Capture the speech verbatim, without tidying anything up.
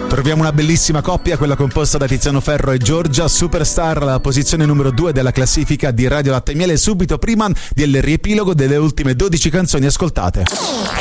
Troviamo una bellissima coppia, quella composta da Tiziano Ferro e Giorgia, Superstar, alla posizione numero due della classifica di Radio Latte e Miele, subito prima del riepilogo delle ultime dodici canzoni ascoltate.